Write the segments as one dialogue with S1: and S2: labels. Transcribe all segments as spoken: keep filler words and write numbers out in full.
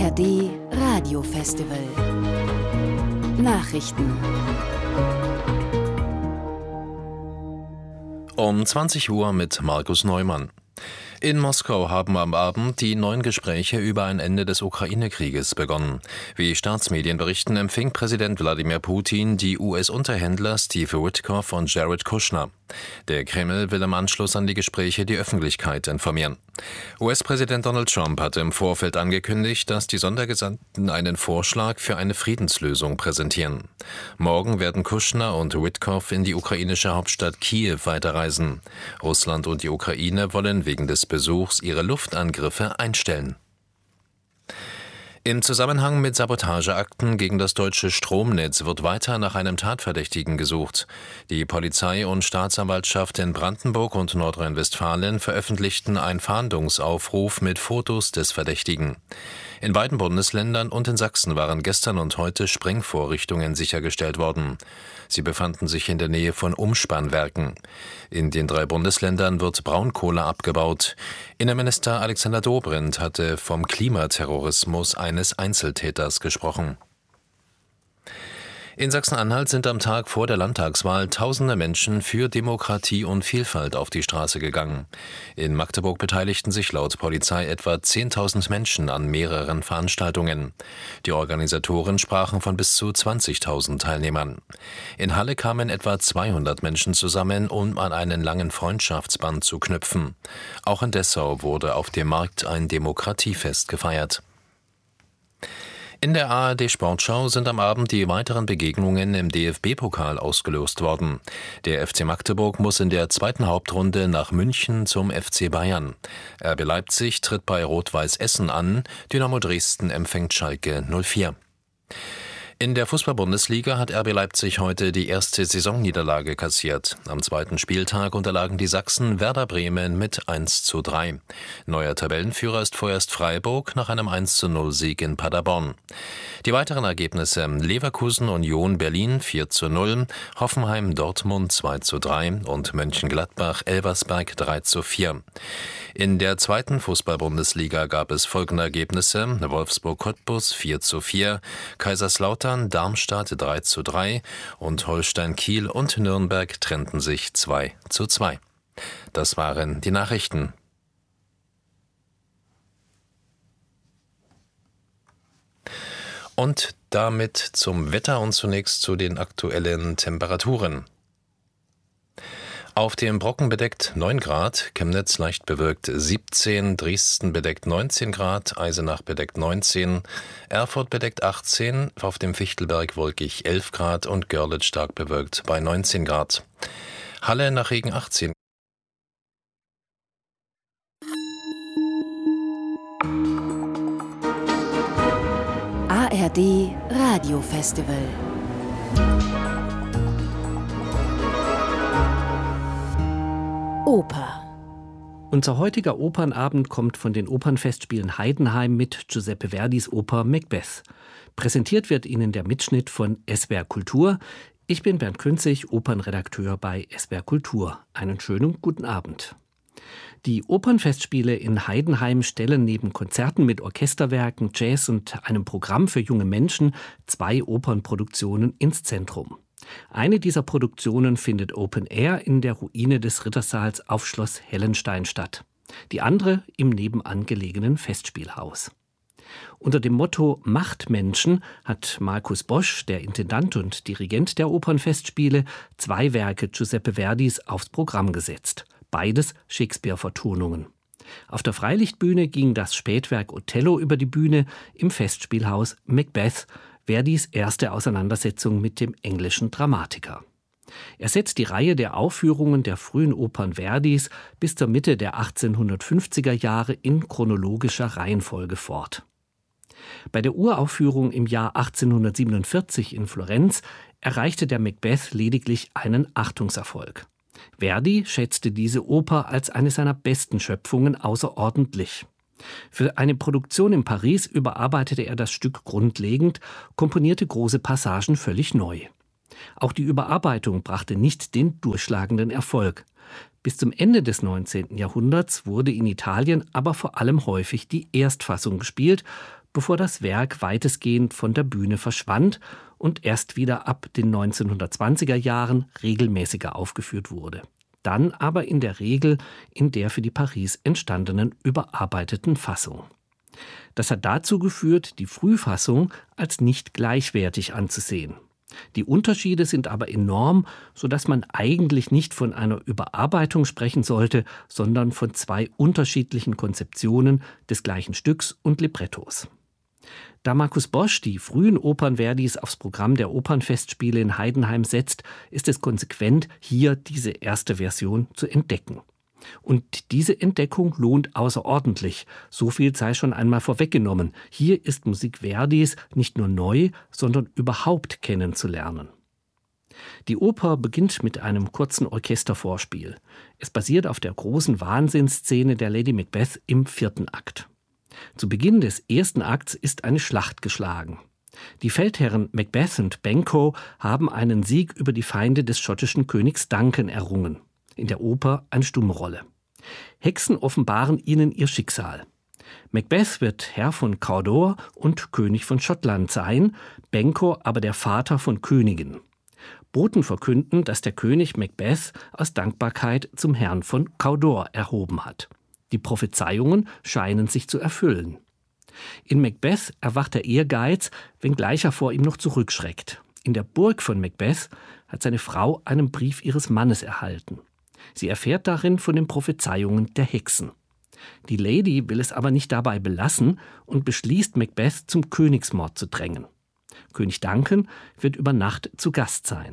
S1: R D Radiofestival Nachrichten.
S2: Um zwanzig Uhr mit Markus Neumann. In Moskau haben am Abend die neuen Gespräche über ein Ende des Ukraine-Krieges begonnen. Wie Staatsmedien berichten, empfing Präsident Wladimir Putin die U S-Unterhändler Steve Witkoff und Jared Kushner. Der Kreml will im Anschluss an die Gespräche die Öffentlichkeit informieren. U S-Präsident Donald Trump hatte im Vorfeld angekündigt, dass die Sondergesandten einen Vorschlag für eine Friedenslösung präsentieren. Morgen werden Kushner und Witkoff in die ukrainische Hauptstadt Kiew weiterreisen. Russland und die Ukraine wollen wegen des Besuchs ihre Luftangriffe einstellen. Im Zusammenhang mit Sabotageakten gegen das deutsche Stromnetz wird weiter nach einem Tatverdächtigen gesucht. Die Polizei und Staatsanwaltschaft in Brandenburg und Nordrhein-Westfalen veröffentlichten einen Fahndungsaufruf mit Fotos des Verdächtigen. In beiden Bundesländern und in Sachsen waren gestern und heute Sprengvorrichtungen sichergestellt worden. Sie befanden sich in der Nähe von Umspannwerken. In den drei Bundesländern wird Braunkohle abgebaut. Innenminister Alexander Dobrindt hatte vom Klimaterrorismus eines Einzeltäters gesprochen. In Sachsen-Anhalt sind am Tag vor der Landtagswahl tausende Menschen für Demokratie und Vielfalt auf die Straße gegangen. In Magdeburg beteiligten sich laut Polizei etwa zehntausend Menschen an mehreren Veranstaltungen. Die Organisatoren sprachen von bis zu zwanzigtausend Teilnehmern. In Halle kamen etwa zweihundert Menschen zusammen, um an einen langen Freundschaftsband zu knüpfen. Auch in Dessau wurde auf dem Markt ein Demokratiefest gefeiert. In der A R D-Sportschau sind am Abend die weiteren Begegnungen im D F B-Pokal ausgelost worden. Der F C Magdeburg muss in der zweiten Hauptrunde nach München zum F C Bayern. R B Leipzig tritt bei Rot-Weiß Essen an, Dynamo Dresden empfängt Schalke null vier. In der Fußball-Bundesliga hat R B Leipzig heute die erste Saisonniederlage kassiert. Am zweiten Spieltag unterlagen die Sachsen Werder Bremen mit eins zu drei. Neuer Tabellenführer ist vorerst Freiburg nach einem eins zu null Sieg in Paderborn. Die weiteren Ergebnisse: Leverkusen Union Berlin vier zu null, Hoffenheim Dortmund zwei zu drei und Mönchengladbach Elversberg drei zu vier. In der zweiten Fußball-Bundesliga gab es folgende Ergebnisse: Wolfsburg Cottbus vier zu vier, Kaiserslautern Darmstadt drei zu drei und Holstein Kiel und Nürnberg trennten sich zwei zu zwei. Das waren die Nachrichten. Und damit zum Wetter und zunächst zu den aktuellen Temperaturen. Auf dem Brocken bedeckt neun Grad, Chemnitz leicht bewölkt siebzehn, Dresden bedeckt neunzehn Grad, Eisenach bedeckt neunzehn, Erfurt bedeckt achtzehn, auf dem Fichtelberg wolkig elf Grad und Görlitz stark bewölkt bei neunzehn Grad. Halle nach Regen achtzehn.
S1: A R D Radiofestival Oper.
S3: Unser heutiger Opernabend kommt von den Opernfestspielen Heidenheim mit Giuseppe Verdis Oper Macbeth. Präsentiert wird Ihnen der Mitschnitt von S W R Kultur. Ich bin Bernd Künzig, Opernredakteur bei S W R Kultur. Einen schönen guten Abend. Die Opernfestspiele in Heidenheim stellen neben Konzerten mit Orchesterwerken, Jazz und einem Programm für junge Menschen zwei Opernproduktionen ins Zentrum. Eine dieser Produktionen findet Open Air in der Ruine des Rittersaals auf Schloss Hellenstein statt. Die andere im nebenan gelegenen Festspielhaus. Unter dem Motto Machtmenschen hat Markus Bosch, der Intendant und Dirigent der Opernfestspiele, zwei Werke Giuseppe Verdis aufs Programm gesetzt. Beides Shakespeare-Vertonungen. Auf der Freilichtbühne ging das Spätwerk Othello über die Bühne, im Festspielhaus Macbeth, Verdis erste Auseinandersetzung mit dem englischen Dramatiker. Er setzt die Reihe der Aufführungen der frühen Opern Verdis bis zur Mitte der achtzehnhundertfünfziger Jahre in chronologischer Reihenfolge fort. Bei der Uraufführung im Jahr achtzehnhundertsiebenundvierzig in Florenz erreichte der Macbeth lediglich einen Achtungserfolg. Verdi schätzte diese Oper als eine seiner besten Schöpfungen außerordentlich. Für eine Produktion in Paris überarbeitete er das Stück grundlegend, komponierte große Passagen völlig neu. Auch die Überarbeitung brachte nicht den durchschlagenden Erfolg. Bis zum Ende des neunzehnten Jahrhunderts wurde in Italien aber vor allem häufig die Erstfassung gespielt, bevor das Werk weitestgehend von der Bühne verschwand und erst wieder ab den neunzehnhundertzwanziger Jahren regelmäßiger aufgeführt wurde. Dann aber in der Regel in der für die Paris entstandenen überarbeiteten Fassung. Das hat dazu geführt, die Frühfassung als nicht gleichwertig anzusehen. Die Unterschiede sind aber enorm, sodass man eigentlich nicht von einer Überarbeitung sprechen sollte, sondern von zwei unterschiedlichen Konzeptionen des gleichen Stücks und Librettos. Da Markus Bosch die frühen Opern Verdis aufs Programm der Opernfestspiele in Heidenheim setzt, ist es konsequent, hier diese erste Version zu entdecken. Und diese Entdeckung lohnt außerordentlich. So viel sei schon einmal vorweggenommen. Hier ist Musik Verdis nicht nur neu, sondern überhaupt kennenzulernen. Die Oper beginnt mit einem kurzen Orchestervorspiel. Es basiert auf der großen Wahnsinnsszene der Lady Macbeth im vierten Akt. Zu Beginn des ersten Akts ist eine Schlacht geschlagen. Die Feldherren Macbeth und Banquo haben einen Sieg über die Feinde des schottischen Königs Duncan errungen. In der Oper eine Stummrolle. Hexen offenbaren ihnen ihr Schicksal. Macbeth wird Herr von Cawdor und König von Schottland sein, Banquo aber der Vater von Königen. Boten verkünden, dass der König Macbeth aus Dankbarkeit zum Herrn von Cawdor erhoben hat. Die Prophezeiungen scheinen sich zu erfüllen. In Macbeth erwacht der Ehrgeiz, wenngleich er vor ihm noch zurückschreckt. In der Burg von Macbeth hat seine Frau einen Brief ihres Mannes erhalten. Sie erfährt darin von den Prophezeiungen der Hexen. Die Lady will es aber nicht dabei belassen und beschließt, Macbeth zum Königsmord zu drängen. König Duncan wird über Nacht zu Gast sein.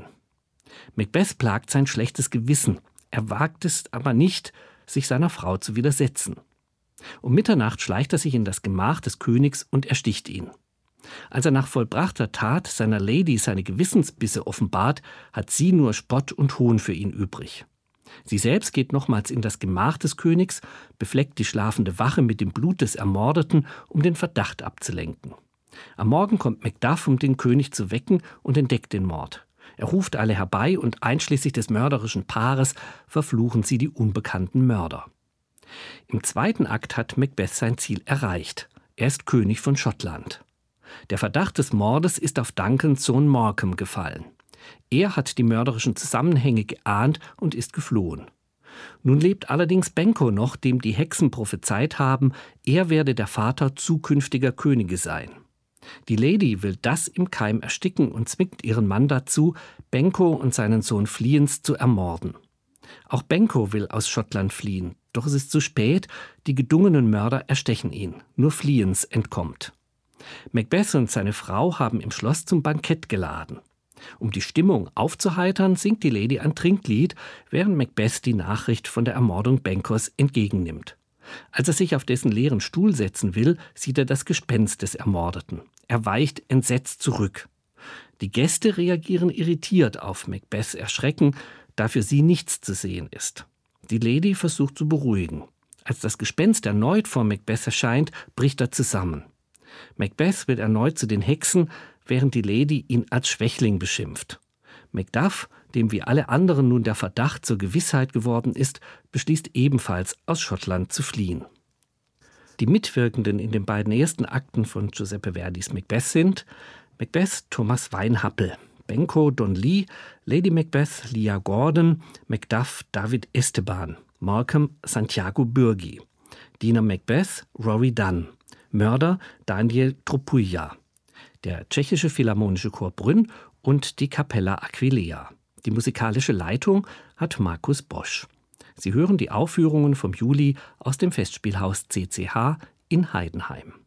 S3: Macbeth plagt sein schlechtes Gewissen. Er wagt es aber nicht, sich seiner Frau zu widersetzen. Um Mitternacht schleicht er sich in das Gemach des Königs und ersticht ihn. Als er nach vollbrachter Tat seiner Lady seine Gewissensbisse offenbart, hat sie nur Spott und Hohn für ihn übrig. Sie selbst geht nochmals in das Gemach des Königs, befleckt die schlafende Wache mit dem Blut des Ermordeten, um den Verdacht abzulenken. Am Morgen kommt Macduff, um den König zu wecken, und entdeckt den Mord. Er ruft alle herbei und einschließlich des mörderischen Paares verfluchen sie die unbekannten Mörder. Im zweiten Akt hat Macbeth sein Ziel erreicht. Er ist König von Schottland. Der Verdacht des Mordes ist auf Duncans Sohn Markham gefallen. Er hat die mörderischen Zusammenhänge geahnt und ist geflohen. Nun lebt allerdings Banquo noch, dem die Hexen prophezeit haben, er werde der Vater zukünftiger Könige sein. Die Lady will das im Keim ersticken und zwingt ihren Mann dazu, Banquo und seinen Sohn Fliens zu ermorden. Auch Banquo will aus Schottland fliehen, doch es ist zu spät, die gedungenen Mörder erstechen ihn. Nur Fliens entkommt. Macbeth und seine Frau haben im Schloss zum Bankett geladen. Um die Stimmung aufzuheitern, singt die Lady ein Trinklied, während Macbeth die Nachricht von der Ermordung Banquos entgegennimmt. Als er sich auf dessen leeren Stuhl setzen will, sieht er das Gespenst des Ermordeten. Er weicht entsetzt zurück. Die Gäste reagieren irritiert auf Macbeths Erschrecken, da für sie nichts zu sehen ist. Die Lady versucht zu beruhigen. Als das Gespenst erneut vor Macbeth erscheint, bricht er zusammen. Macbeth wird erneut zu den Hexen, während die Lady ihn als Schwächling beschimpft. Macduff, dem wie alle anderen nun der Verdacht zur Gewissheit geworden ist, beschließt ebenfalls, aus Schottland zu fliehen. Die Mitwirkenden in den beiden ersten Akten von Giuseppe Verdis Macbeth sind Macbeth Thomas Weinhappel, Banquo Don Lee, Lady Macbeth Leah Gordon, Macduff David Esteban, Markham Santiago Burgi, Diener Macbeth Rory Dunn, Mörder Daniel Tropuja, der Tschechische Philharmonische Chor Brünn und die Capella Aquileia. Die musikalische Leitung hat Markus Bosch. Sie hören die Aufführungen vom Juli aus dem Festspielhaus C C H in Heidenheim.